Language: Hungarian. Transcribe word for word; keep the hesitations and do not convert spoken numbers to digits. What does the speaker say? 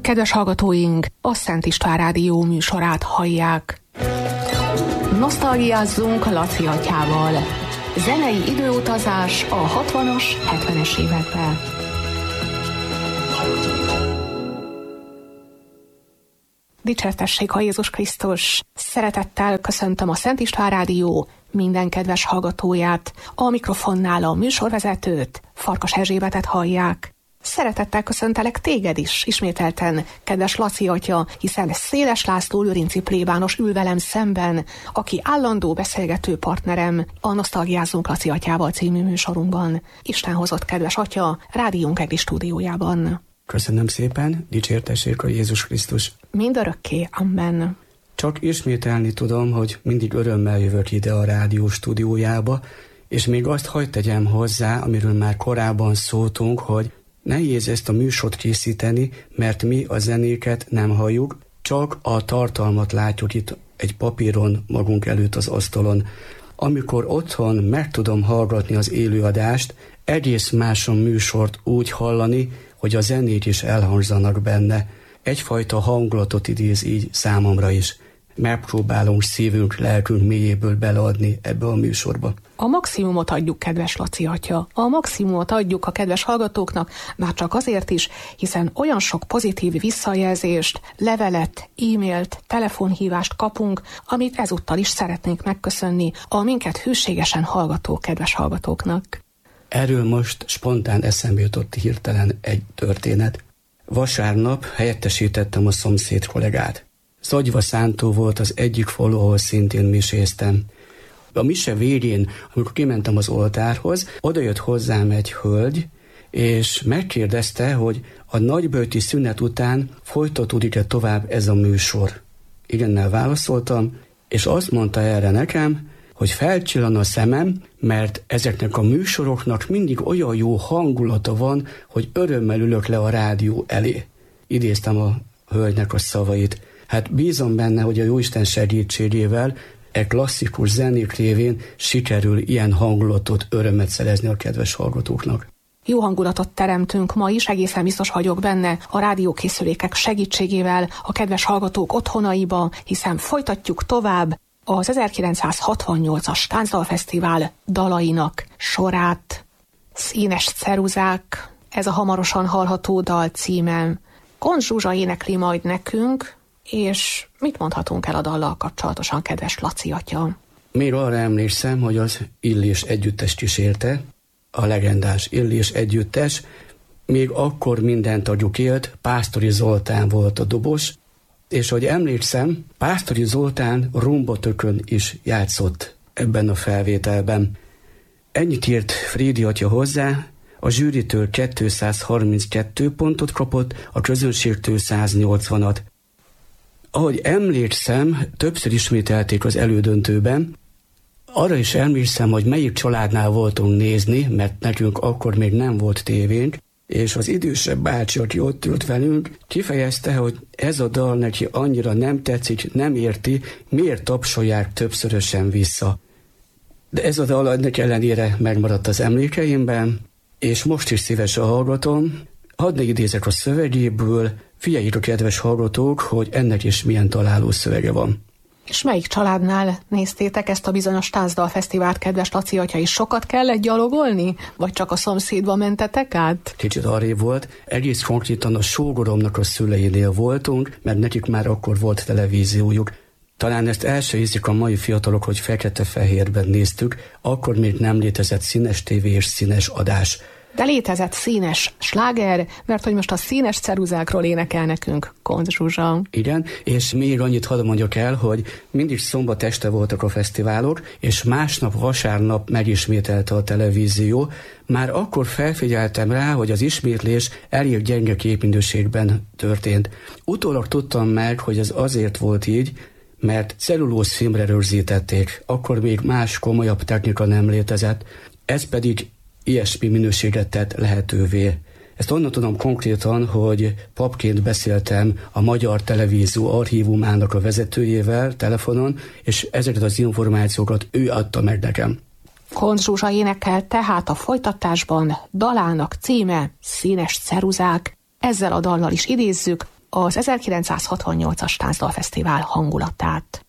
Kedves hallgatóink, a Szent István Rádió műsorát hallják. Nosztalgiázzunk Laci atyával. Zenei időutazás a hatvanas, hetvenes években. Dicsértessék a Jézus Krisztus! Szeretettel köszöntöm a Szent István Rádió minden kedves hallgatóját. A mikrofonnál a műsorvezetőt, Farkas Erzsébetet hallják. Szeretettel köszöntelek téged is, ismételten, kedves Laci atya, hiszen Széles László lőrinci plébános ül velem szemben, aki állandó beszélgető partnerem a Nosztalgiázzunk Laci atyával című műsorunkban. Isten hozott, kedves atya, rádiónk egri stúdiójában. Köszönöm szépen, dicsértessék a Jézus Krisztus. Mindörökké, amen. Csak ismételni tudom, hogy mindig örömmel jövök ide a rádió stúdiójába, és még azt hadd tegyem hozzá, amiről már korábban szóltunk, hogy nehéz ezt a műsort készíteni, mert mi a zenéket nem halljuk, csak a tartalmat látjuk itt egy papíron magunk előtt az asztalon. Amikor otthon meg tudom hallgatni az élőadást, egész más a műsort úgy hallani, hogy a zenék is elhangzanak benne. Egyfajta hangulatot idéz így számomra is. Megpróbálunk szívünk, lelkünk mélyéből beleadni ebbe a műsorba. A maximumot adjuk, kedves Laci atya. A maximumot adjuk a kedves hallgatóknak, már csak azért is, hiszen olyan sok pozitív visszajelzést, levelet, e-mailt, telefonhívást kapunk, amit ezúttal is szeretnénk megköszönni a minket hűségesen hallgató kedves hallgatóknak. Erről most spontán eszembe jutott hirtelen egy történet. Vasárnap helyettesítettem a szomszéd kollégát. Zagyva Szántó volt az egyik falu, ahol szintén miséztem. A mise végén, amikor kimentem az oltárhoz, odajött hozzám egy hölgy, és megkérdezte, hogy a nagyböjti szünet után folytatódik-e tovább ez a műsor. Igennel válaszoltam, és azt mondta erre nekem, hogy felcsillan a szemem, mert ezeknek a műsoroknak mindig olyan jó hangulata van, hogy örömmel ülök le a rádió elé. Idéztem a hölgynek a szavait. Hát bízom benne, hogy a Jóisten segítségével e klasszikus zenék révén sikerül ilyen hangulatot, örömet szerezni a kedves hallgatóknak. Jó hangulatot teremtünk ma is, egészen biztos vagyok benne, a rádiókészülékek segítségével a kedves hallgatók otthonaiba, hiszen folytatjuk tovább az ezerkilencszázhatvannyolcas Táncdalfesztivál dalainak sorát. Színes ceruzák, ez a hamarosan hallható dal címem. Koncz Zsuzsa énekli majd nekünk, és mit mondhatunk el a dallal kapcsolatosan, kedves Laci atya? Még arra emlékszem, hogy az Illés együttes kísérte, a legendás Illés együttes, még akkor minden tagjuk élt, Pásztori Zoltán volt a dobos, és hogy emlékszem, Pásztori Zoltán rumbatökön is játszott ebben a felvételben. Ennyit írt Frédi atya hozzá, a zsűritől kétszázharminckettő pontot kapott, a közönségtől száznyolcvanat. Ahogy emlékszem, többször ismételték az elődöntőben, arra is emlékszem, hogy melyik családnál voltunk nézni, mert nekünk akkor még nem volt tévénk, és az idősebb bácsi, aki ott ült velünk, kifejezte, hogy ez a dal neki annyira nem tetszik, nem érti, miért tapsolják többszörösen vissza. De ez a dal ennek ellenére megmaradt az emlékeimben, és most is szívesen hallgatom. Hadd ne idézek a szövegéből, figyeljék, kedves hallgatók, hogy ennek is milyen találó szövege van. És melyik családnál néztétek ezt a bizonyos Táncdalfesztivált, kedves Laci atya, is sokat kellett gyalogolni? Vagy csak a szomszédba mentetek át? Kicsit arrébb volt, egész konkrétan a sógoromnak a szüleinél voltunk, mert nekik már akkor volt televíziójuk. Talán ezt el se hiszik a mai fiatalok, hogy fekete-fehérben néztük, akkor még nem létezett színes tévé és színes adás. De létezett színes sláger, mert hogy most a színes ceruzákról énekel nekünk Koncz Zsuzsa. Igen, és még annyit hadd mondjak el, hogy mindig szombat este voltak a fesztiválok, és másnap vasárnap megismételte a televízió. Már akkor felfigyeltem rá, hogy az ismétlés elég gyenge képminőségben történt. Utólag tudtam meg, hogy ez azért volt így, mert cellulóz filmre rögzítették, akkor még más komolyabb technika nem létezett, ez pedig ilyesmi minőséget tett lehetővé. Ezt onnan tudom konkrétan, hogy papként beszéltem a Magyar Televízió archívumának a vezetőjével telefonon, és ezeket az információkat ő adta meg nekem. Koncz Zsuzsa énekel tehát a folytatásban, dalának címe Színes ceruzák. Ezzel a dallal is idézzük az ezerkilencszázhatvannyolcas Táncdalfesztivál hangulatát.